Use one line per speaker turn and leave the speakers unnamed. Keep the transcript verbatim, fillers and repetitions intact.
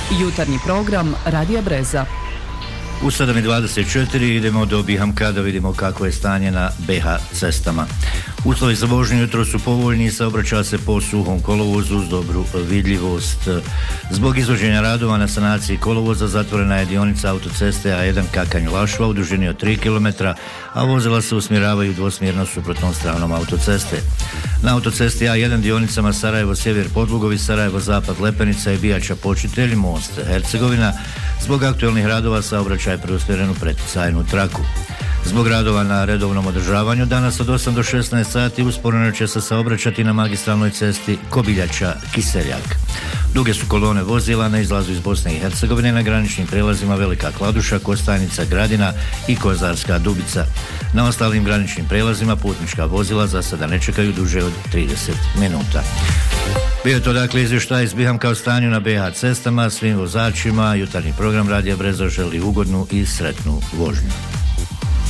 Jutarnji program Radija Breza.
U sedam i dvadeset četiri idemo do Bihamka da vidimo kako je stanje na B H cestama. Uslovi za vožnju jutro su povoljni, saobraća se po suhom kolovozu uz dobru vidljivost. Zbog izvođenja radova na sanaciji kolovoza zatvorena je dionica autoceste A jedan Kakanj-Lašva u dužini od tri kilometra, a vozila se usmjeravaju dvosmjerno suprotnom stranom autoceste. Na autocesti A jedan dionicama Sarajevo-Sjever Podlugovi, Sarajevo-Zapad Lepenica i Bijača Počitelj, most Hercegovina, zbog aktualnih radova saobraćaj je preusmjeren u preticajnu traku. Zbog radova na redovnom održavanju danas od osam do šesnaest sati usporeno će se saobraćati na magistralnoj cesti Kobiljača-Kiseljak. Duge su kolone vozila na izlazu iz Bosne i Hercegovine na graničnim prelazima Velika Kladuša, Kostajnica, Gradina i Kozarska Dubica. Na ostalim graničnim prelazima putnička vozila za sada ne čekaju duže od trideset minuta. Bio je to dakle izvještaj iz Bihamka o stanju na B H cestama. Svim vozačima jutarnji program Radija Breza želi ugodnu i sretnu vožnju.